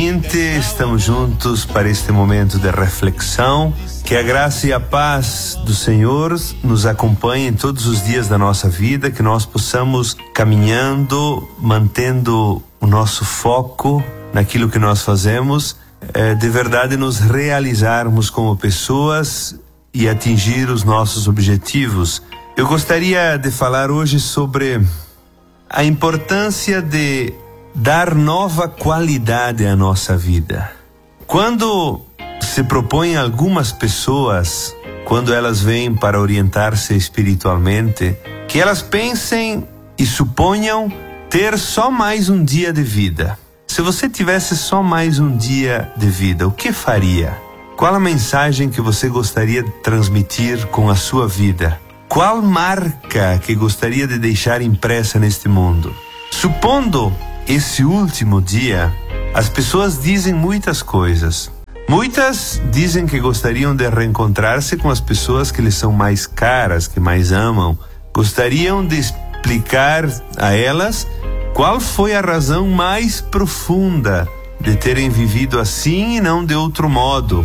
ouvinte, estamos juntos para este momento de reflexão. Que a graça e a paz do Senhor nos acompanhem todos os dias da nossa vida, que nós possamos caminhando, mantendo o nosso foco naquilo que nós fazemos, de verdade nos realizarmos como pessoas e atingir os nossos objetivos. Eu gostaria de falar hoje sobre a importância de dar nova qualidade à nossa vida. Quando se propõem algumas pessoas, quando elas vêm para orientar-se espiritualmente, que elas pensem e suponham ter só mais um dia de vida. Se você tivesse só mais um dia de vida, o que faria? Qual a mensagem que você gostaria de transmitir com a sua vida? Qual marca que gostaria de deixar impressa neste mundo? Supondo esse último dia, as pessoas dizem muitas coisas. Muitas dizem que gostariam de reencontrar-se com as pessoas que lhes são mais caras, que mais amam. Gostariam de explicar a elas qual foi a razão mais profunda de terem vivido assim e não de outro modo.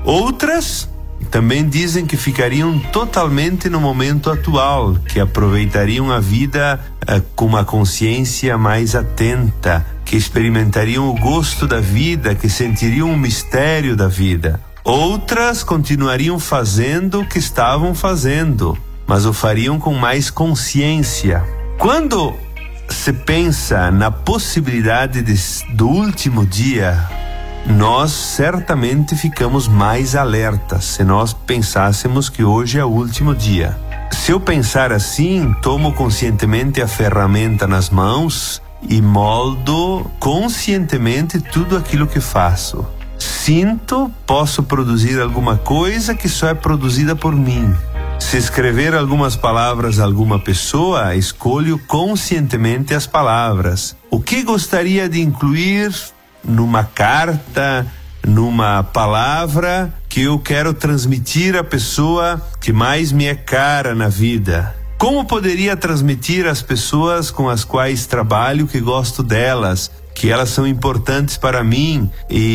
Outras também dizem que ficariam totalmente no momento atual, que aproveitariam a vida com uma consciência mais atenta, que experimentariam o gosto da vida, que sentiriam o mistério da vida. Outras continuariam fazendo o que estavam fazendo, mas o fariam com mais consciência. Quando se pensa na possibilidade do último dia, nós certamente ficamos mais alertas se nós pensássemos que hoje é o último dia. Se eu pensar assim, tomo conscientemente a ferramenta nas mãos e moldo conscientemente tudo aquilo que faço. Sinto, posso produzir alguma coisa que só é produzida por mim. Se escrever algumas palavras a alguma pessoa, escolho conscientemente as palavras. O que gostaria de incluir numa carta, numa palavra que eu quero transmitir à pessoa que mais me é cara na vida? Como poderia transmitir às pessoas com as quais trabalho que gosto delas, que elas são importantes para mim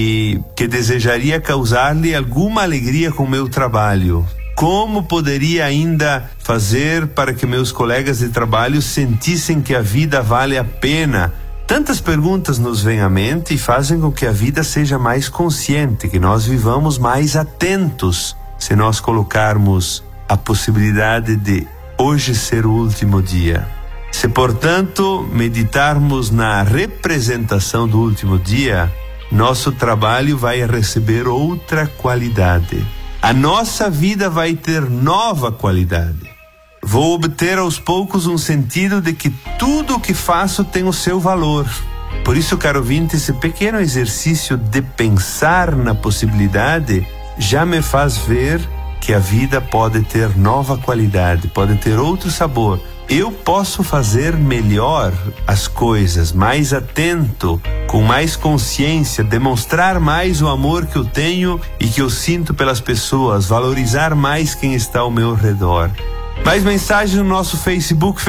e que desejaria causar-lhe alguma alegria com o meu trabalho? Como poderia ainda fazer para que meus colegas de trabalho sentissem que a vida vale a pena? Tantas perguntas nos vêm à mente e fazem com que a vida seja mais consciente, que nós vivamos mais atentos, se nós colocarmos a possibilidade de hoje ser o último dia. Se, portanto, meditarmos na representação do último dia, nosso trabalho vai receber outra qualidade. A nossa vida vai ter nova qualidade. Vou obter aos poucos um sentido de que tudo o que faço tem o seu valor. Por isso, caro ouvinte, esse pequeno exercício de pensar na possibilidade já me faz ver que a vida pode ter nova qualidade, pode ter outro sabor. Eu posso fazer melhor as coisas, mais atento, com mais consciência, demonstrar mais o amor que eu tenho e que eu sinto pelas pessoas, valorizar mais quem está ao meu redor. Mais mensagens no nosso Facebook,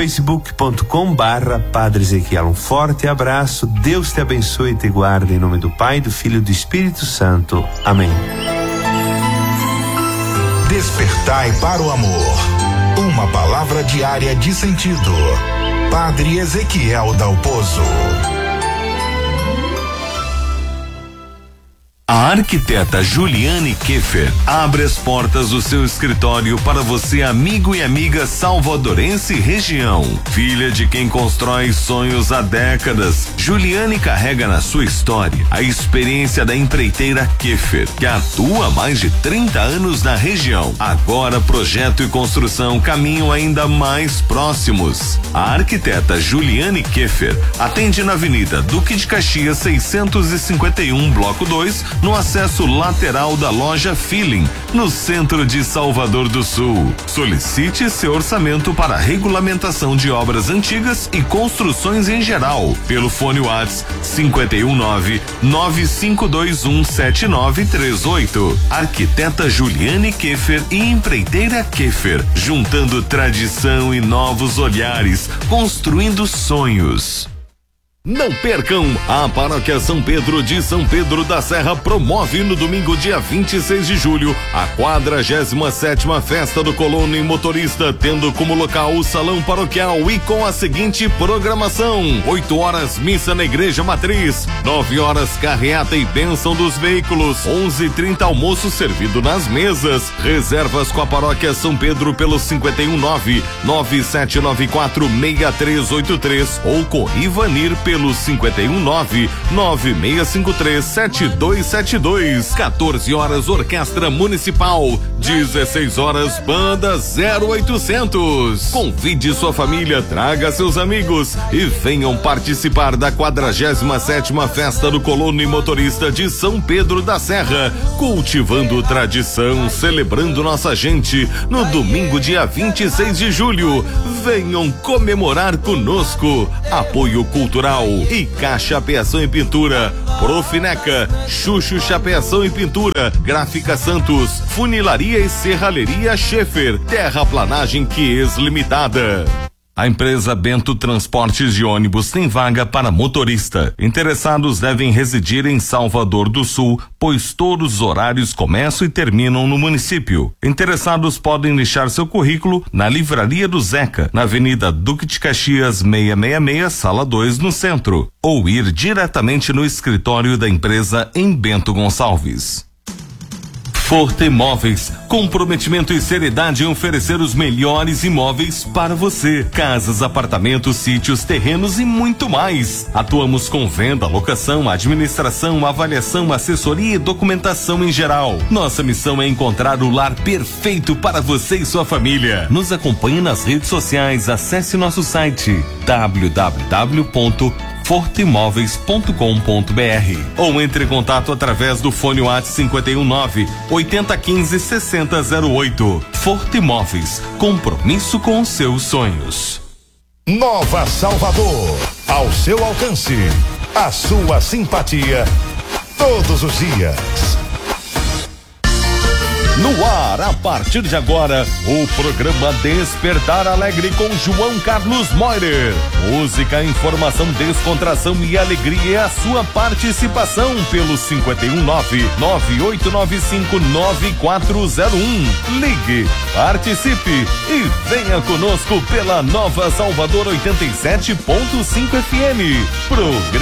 facebook.com/Padre Ezequiel. Um forte abraço, Deus te abençoe e te guarde, em nome do Pai, do Filho e do Espírito Santo. Amém. Despertai para o amor. Uma palavra diária de sentido. Padre Ezequiel Dalpozo. A arquiteta Juliane Keffer abre as portas do seu escritório para você, amigo e amiga salvadorense e região. Filha de quem constrói sonhos há décadas, Juliane carrega na sua história a experiência da empreiteira Keffer, que atua há mais de 30 anos na região. Agora, projeto e construção caminham ainda mais próximos. A arquiteta Juliane Keffer atende na Avenida Duque de Caxias 651, Bloco 2, no acesso lateral da loja Feeling, no centro de Salvador do Sul. Solicite seu orçamento para regulamentação de obras antigas e construções em geral, pelo fone WhatsApp 51995217938. Arquiteta Juliane Keffer e empreiteira Keffer, juntando tradição e novos olhares, construindo sonhos. Não percam, a Paróquia São Pedro de São Pedro da Serra promove no domingo, dia 26 de julho, a 47ª Festa do Colono e Motorista, tendo como local o Salão Paroquial e com a seguinte programação: 8 horas missa na Igreja Matriz, 9 horas carreata e bênção dos veículos, 11h30 almoço servido nas mesas. Reservas com a Paróquia São Pedro pelo 519-9794-6383 ou com Ivanir pelo 519-9653-7272. 14 horas Orquestra Municipal, 16 horas Banda 0800. Convide sua família, traga seus amigos e venham participar da 47ª Festa do Colono e Motorista de São Pedro da Serra, cultivando tradição, celebrando nossa gente, no domingo, dia 26 de julho. Venham comemorar conosco. Apoio Cultural e Chapeação e Pintura, Profineca, Chuchu Chapeação e Pintura, Gráfica Santos, Funilaria e Serralheria Schaefer, Terraplanagem Quies Limitada. A empresa Bento Transportes de Ônibus tem vaga para motorista. Interessados devem residir em Salvador do Sul, pois todos os horários começam e terminam no município. Interessados podem deixar seu currículo na Livraria do Zeca, na Avenida Duque de Caxias 666, Sala 2, no centro, ou ir diretamente no escritório da empresa em Bento Gonçalves. Forte Imóveis, comprometimento e seriedade em oferecer os melhores imóveis para você. Casas, apartamentos, sítios, terrenos e muito mais. Atuamos com venda, locação, administração, avaliação, assessoria e documentação em geral. Nossa missão é encontrar o lar perfeito para você e sua família. Nos acompanhe nas redes sociais, acesse nosso site www.forteimóveis.com.br ou entre em contato através do fone WhatsApp 519-8015-6008. Forte Imóveis, compromisso com os seus sonhos. Nova Salvador, ao seu alcance, a sua simpatia, todos os dias. No ar, a partir de agora, o programa Despertar Alegre com João Carlos Moirer. Música, informação, descontração e alegria é a sua participação pelo 519-9895-9401. Ligue, participe e venha conosco pela Nova Salvador 87.5 FM. Programa